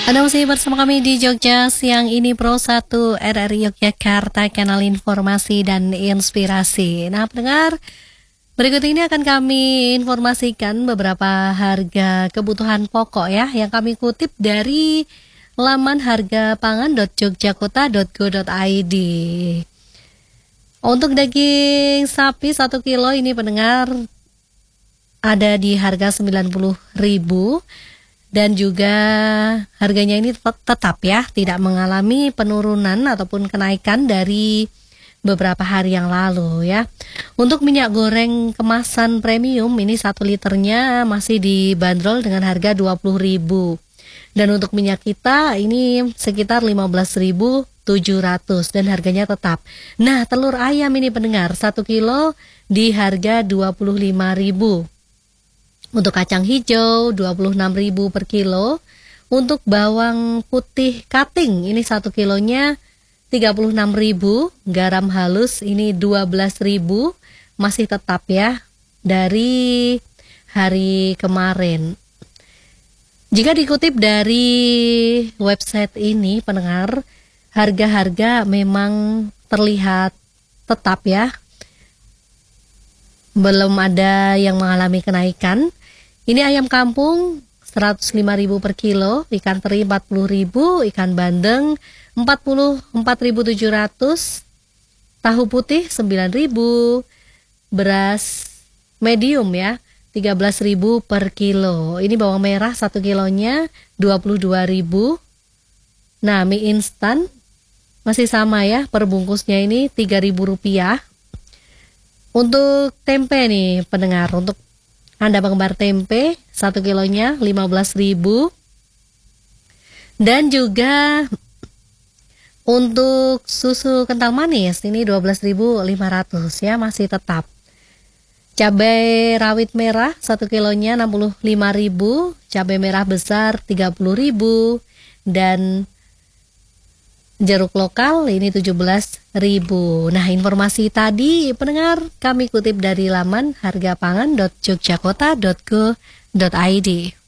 Anda masih bersama kami di Jogja siang ini Pro 1 RRI Yogyakarta, kanal informasi dan inspirasi. Nah, pendengar, berikut ini akan kami informasikan beberapa harga kebutuhan pokok ya, yang kami kutip dari laman hargapangan.jogjakota.go.id. Untuk daging sapi 1 kilo ini pendengar ada di harga 90.000. Dan juga harganya ini tetap ya, tidak mengalami penurunan ataupun kenaikan dari beberapa hari yang lalu ya. Untuk minyak goreng kemasan premium ini 1 liternya masih dibanderol dengan harga 20.000. Dan untuk minyak kita ini sekitar 15.700 dan harganya tetap. Nah, telur ayam ini pendengar 1 kilo di harga 25.000. Untuk kacang hijau 26.000 per kilo. Untuk bawang putih cutting ini 1 kilonya 36.000. Garam halus ini 12.000. Masih tetap ya dari hari kemarin. Jika dikutip dari website ini pendengar, harga-harga memang terlihat tetap ya. Belum ada yang mengalami kenaikan. Ini ayam kampung 105.000 per kilo, ikan teri 40.000, ikan bandeng 44.700, tahu putih 9.000, beras medium ya 13.000 per kilo. Ini bawang merah 1 kilonya 22.000. Nah, mie instan masih sama ya, per bungkusnya ini 3.000 rupiah. Untuk tempe nih pendengar, untuk Anda penggemar tempe 1 kilonya 15.000. Dan juga untuk susu kental manis ini 12.500 ya, masih tetap. Cabai rawit merah 1 kilonya 65.000, cabai merah besar 30.000, dan jeruk lokal ini 17.000. Nah, informasi tadi pendengar kami kutip dari laman hargapangan.jogjakota.go.id.